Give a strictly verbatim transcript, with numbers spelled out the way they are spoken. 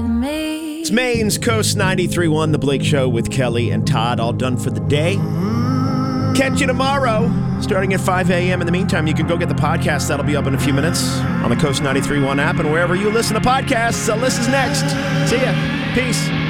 It's Maine's Coast ninety-three point one, The Blake Show with Kelly and Todd, all done for the day. Catch you tomorrow, starting at five a.m. In the meantime, you can go get the podcast. That'll be up in a few minutes on the Coast ninety-three point one app and wherever you listen to podcasts. So this is next. See ya. Peace.